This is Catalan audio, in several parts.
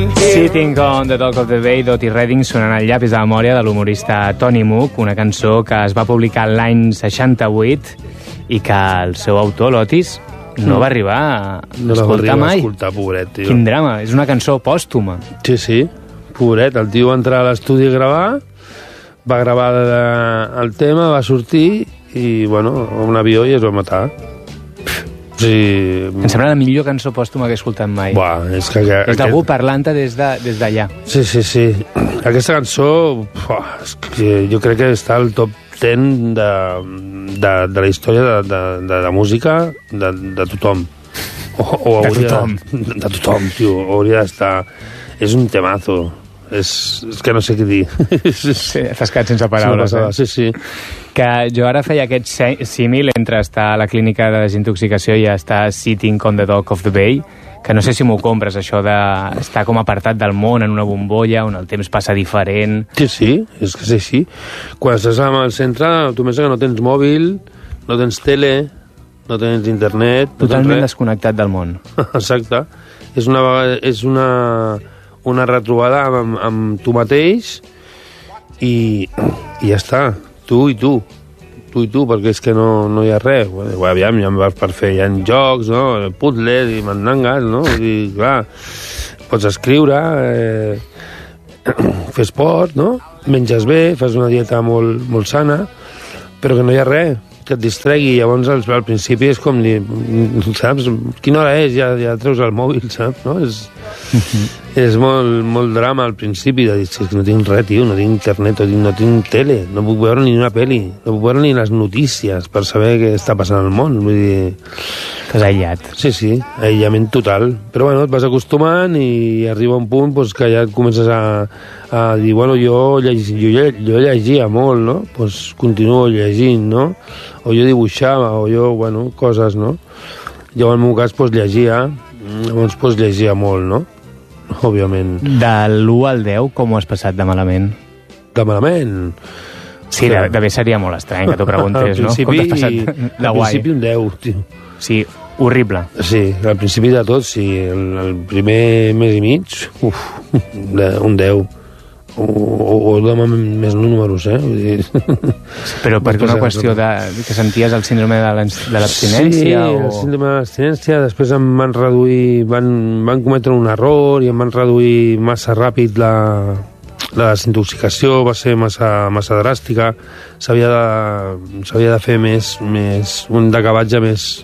Sitting on the Dock of the Bay d'Otis Redding sonant al llapis de la memòria de l'humorista Tony Mook, una cançó que es va publicar l'any 68 i que el seu autor, l'Otis, no va arribar a escoltar mai. Pobret, tio. Quin drama, és una cançó pòstuma. Sí, sí, pobret. El tio va entrar a l'estudi a gravar, va gravar el tema, va sortir i, bueno, un avió i es va matar. Sí. Em sembla la millor cançó pòstuma que he escoltat mai. Buah, és que... És d'algú parlant-te des d'allà. Sí, sí, sí. Aquesta cançó, és que jo crec que està al top 10 de la història de la música de tothom. De tothom. De tothom, tio. Hauria d'estar... És un temazo. És que no sé què dir. Sí, t'has quedat sense paraules. Sí, sí. Que jo ara feia aquest símil entre estar a la clínica de desintoxicació i estar sitting on the dock of the bay, que no sé si m'ho compres, això d'estar com apartat del món en una bombolla on el temps passa diferent. Sí, sí, és que és així. Quan estàs al centre, tu penses que no tens mòbil, no tens tele, no tens internet... Totalment desconnectat del món. Exacte. És una retrobada amb tu mateix i ja està. Tu i tu, perquè és que no hi ha res. Aviam, ja em vas per fer, hi ha jocs, no? Puzzles i mandangues, no? I, clar, pots escriure, fer esport, no? Menges bé, fas una dieta molt, molt sana, però que no hi ha res que et distregui. Llavors, al principi és com dir, saps? Quina hora és? Ja treus el mòbil, saps? No? És molt drama al principi de dir, és que no tinc res, tio, no tinc internet, no tinc tele, no puc veure ni una pel·li, no puc veure ni les notícies per saber què està passant al món. Vull dir... T'has aïllat. Sí, sí, aïllament total. Però bueno, et vas acostumant i arriba un punt pues, que ja et comences a dir, bueno, jo llegia molt, no? Pues continuo llegint, no? O jo dibuixava, o jo, bueno, coses, no? Jo, en el meu cas, pues, llegia, llavors, pues, llegia molt, no? Òbviament. De l'1 al 10, com ho has passat de malament? De malament? Sí, de bé seria molt estrany que t'ho preguntés, no? Com t'has passat de guai? Al principi un 10, tio. Sí, horrible. Sí, al principi de tot, sí. El primer mes i mig, un 10. O demà més números, Vull dir... Però per una qüestió que senties el síndrome de l'abstinència? Sí, el síndrome de l'abstinència. Després em van reduir, van cometre un error i em van reduir massa ràpid la desintoxicació, va ser massa dràstica. S'havia de fer més un decabatge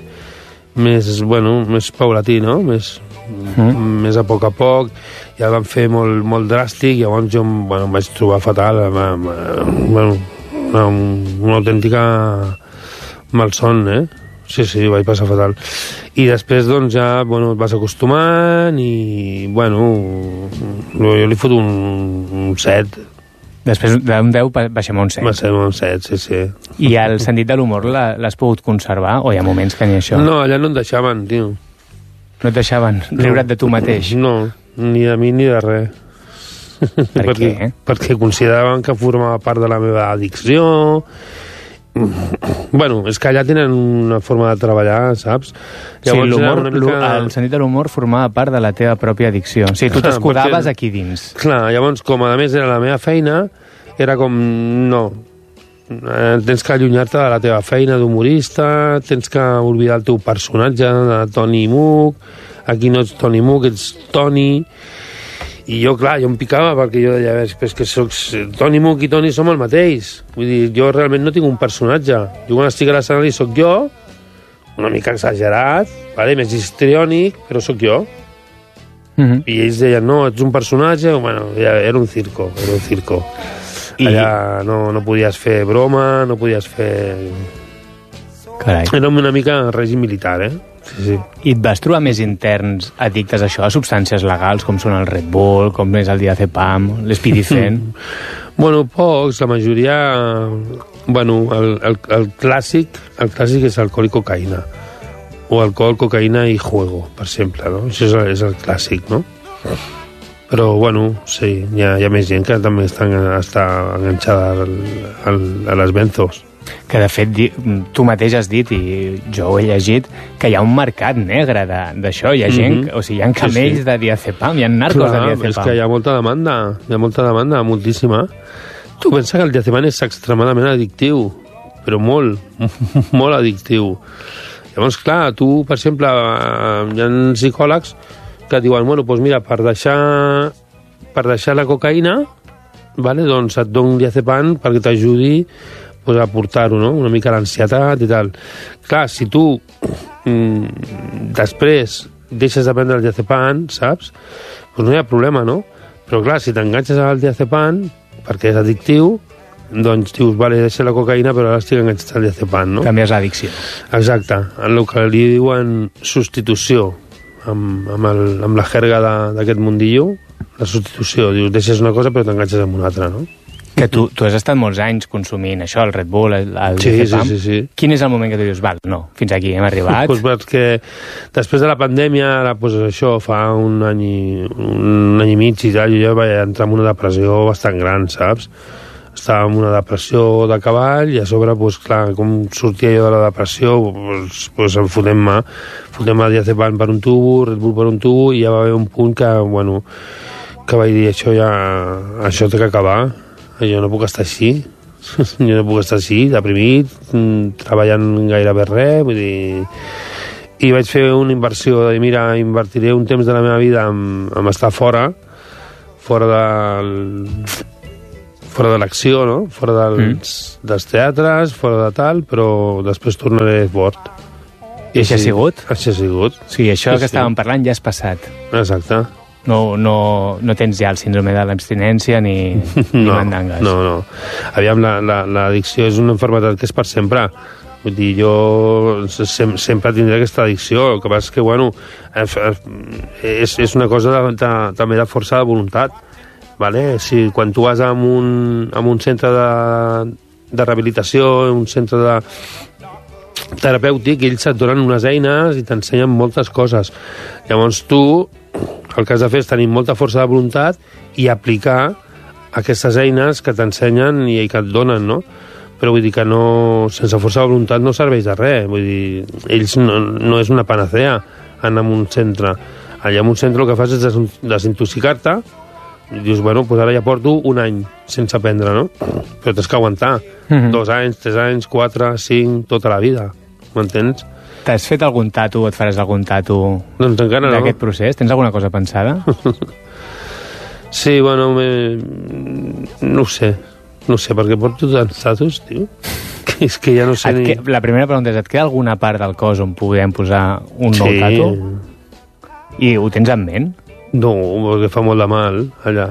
més paulatí, no? Més a poc, i el van fer molt dràstic, llavors jo em vaig trobar fatal, una autèntica malson, Sí, vaig passar fatal. I després, doncs, ja, et vas acostumant i, jo li foto un 7. Després d'un 10 baixem a un 7. Baixem a un 7, sí. I el sentit de l'humor l'has pogut conservar o hi ha moments que ni això? No, allà no em deixaven, tio. No et deixaven riure't de tu mateix? No, ni de mi ni de res. Per què? Perquè consideraven que formava part de la meva addicció. És que allà tenen una forma de treballar, saps? Llavors, el sentit de l'humor formava part de la teva pròpia addicció. O sigui, tu t'escudaves aquí dins. Clar, llavors, com a més era la meva feina, era com, no, tens que allunyar-te de la teva feina d'humorista, tens que oblidar el teu personatge de Tony Mook, aquí no ets Tony Mook, ets Tony... I jo, clar, em picava perquè jo deia, és que Tony Mook i Tony som el mateix. Vull dir, jo realment no tinc un personatge. Jo quan estic a l'escenari soc jo, una mica exagerat, més histriònic, però soc jo. I ells deien, no, ets un personatge, era un circo. Allà no podies fer broma, no podies fer... Carai. Era una mica règim militar, Sí. I et vas trobar més interns addictes a això, a substàncies legals, com són el Red Bull, com és el diazepam, l'Spidifen? Pocs, la majoria... el clàssic és alcohol i cocaïna. O alcohol, cocaïna i juego, per exemple, no? Això és el clàssic, no? Però, sí, hi ha més gent que també està enganxada a les benzos. Que, de fet, tu mateix has dit, i jo ho he llegit, que hi ha un mercat negre d'això. Hi ha gent, o sigui, hi ha camells de diazepam, hi ha narcos de diazepam. És que hi ha molta demanda, moltíssima. Tu pensa que el diazepam és extremadament addictiu, però molt, molt addictiu. Llavors, clar, tu, per exemple, hi ha psicòlegs que diuen, bueno, doncs mira, per deixar la cocaïna, vale, doncs et dono un diazepam perquè t'ajudi pues, a portar-ho, no? Una mica l'ansietat i tal. Clar, si tu després deixes de prendre el diazepam, saps? Pues no hi ha problema, no? Però clar, si t'enganxes al diazepam perquè és addictiu, doncs dius, vale, deixa la cocaïna, però ara estic enganxat al diazepam, no? També és addicció. Exacte, en el que li diuen substitució, amb la jerga d'aquest mundillo, la substitució, dius, deixes una cosa però t'enganxes amb una altra, no? Que tu has estat molts anys consumint això, el Red Bull, el diazepam. Sí. Quin és el moment que tu dius, val, no, fins aquí hem arribat? Pues perquè després de la pandèmia, ara, pues això, fa un any i mig i tal, jo ja vaig entrar en una depressió bastant gran, saps? Estava en una depressió de cavall i a sobre, pues, clar, com sortia jo de la depressió, pues em fotem diazepam per un tubo, Red Bull per un tubo, i ja va haver un punt que, bueno, que vaig dir, això té que acabar. Jo no puc estar així, deprimit, treballant gairebé res, vull dir... I vaig fer una inversió de dir, mira, invertiré un temps de la meva vida en estar fora de l'acció, no? Fora dels teatres, fora de tal, però després tornaré fort. I això ha sigut? Això ha sigut. Sí, això que estàvem parlant ja és passat. Exacte. No tens ja el síndrome de l'abstinència ni mandangues. No. Aviam, l'addicció és una malaltia que és per sempre. Vull dir, jo sempre tindré aquesta addicció. El que passa és que, bueno, és una cosa també de força de voluntat. Vale? Si quan tu vas a un centre de rehabilitació, un centre terapèutic, ells et donen unes eines i t'ensenyen moltes coses. Llavors tu el que has de fer és tenir molta força de voluntat i aplicar aquestes eines que t'ensenyen i que et donen, no? Però vull dir que sense força de voluntat no serveix de res. Vull dir, ells no és una panacea anar a un centre. Allà en un centre el que fas és desintoxicar-te i dius, bueno, doncs ara ja porto un any sense prendre, no? Però tens que aguantar 2 anys, 3 anys, 4, 5, tota la vida, m'entens? T'has fet algun tatu o et faràs algun tatu doncs encara d'aquest procés? Tens alguna cosa pensada? Sí, bueno, no ho sé, perquè porto tants tatus, tio, que és que ja no sé La primera pregunta és, et queda alguna part del cos on podem posar un nou tatu? I ho tens en ment? No, perquè fa molt de mal, allà.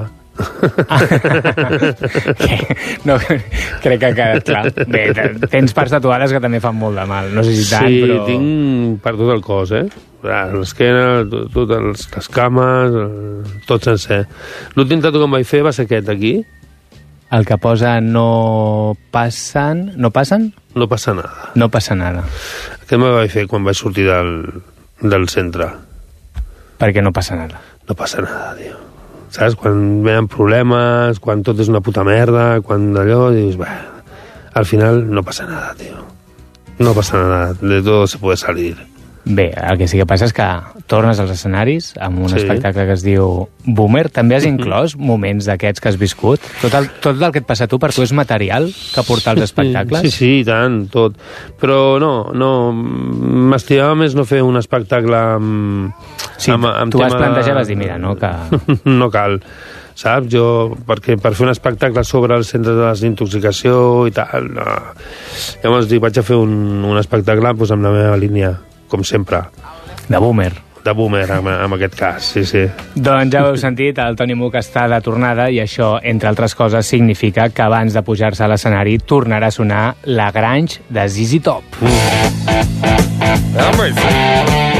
No, crec que ha quedat clar. Bé, tens parts tatuades que també fan molt de mal, no sé si tant, però... Sí, tinc per tot el cos, l'esquena, totes les cames, tot sencer. L'últim tatu que em vaig fer va ser aquest, aquí. El que posa no passen... No passen? No passa nada. No passa nada. Aquest me'l vaig fer quan vaig sortir del centre. Perquè no passa nada. No passa nada, tio. Saps? Quan venen problemes, quan tot és una puta merda, quan allò, dius, al final no passa nada, tio. No passa nada, de todo se puede salir. Bé, el que sí que passa és que tornes als escenaris amb un espectacle que es diu Boomer. També has inclòs moments d'aquests que has viscut? Tot el que et passa a tu, per tu és material que porta als espectacles? Sí, i tant, tot. Però no, m'estimava més no fer un espectacle amb tu vas plantejar, vas dir, mira, no, que... No cal, saps? Perquè per fer un espectacle sobre el centre de desintoxicació i tal, no. Llavors dic, vaig a fer un espectacle doncs, amb la meva línia, com sempre. De Boomer. De Boomer, en aquest cas, sí. Doncs ja ho heu sentit, el Tony Mook està de tornada i això, entre altres coses, significa que abans de pujar-se a l'escenari tornarà a sonar La Grange de ZZ Top.